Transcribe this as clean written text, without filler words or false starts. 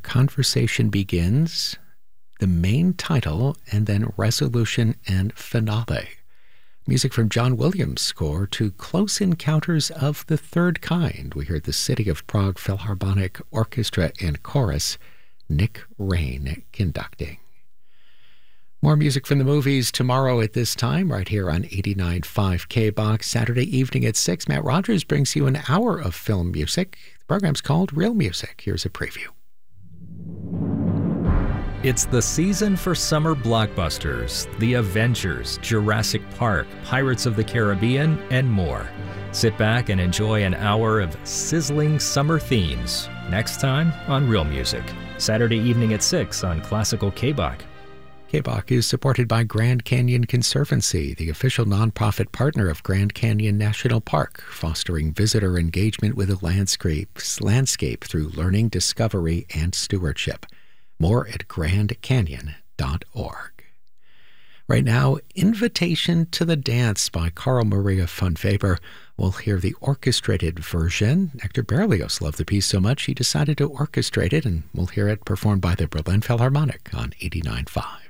conversation begins, the main title, and then resolution and finale. Music from John Williams' score to Close Encounters of the Third Kind. We heard the City of Prague Philharmonic Orchestra and Chorus, Nick Rain conducting. More music from the movies tomorrow at this time, right here on 89.5 KBOX. Saturday evening at 6, Matt Rogers brings you an hour of film music. The program's called Real Music. Here's a preview. It's the season for summer blockbusters, The Avengers, Jurassic Park, Pirates of the Caribbean, and more. Sit back and enjoy an hour of sizzling summer themes. Next time on Real Music. Saturday evening at 6 on Classical KBOX. KBOX is supported by Grand Canyon Conservancy, the official nonprofit partner of Grand Canyon National Park, fostering visitor engagement with the landscape through learning, discovery, and stewardship. More at grandcanyon.org. Right now, Invitation to the Dance by Carl Maria von Weber. We'll hear the orchestrated version. Hector Berlioz loved the piece so much he decided to orchestrate it, and we'll hear it performed by the Berlin Philharmonic on 89.5.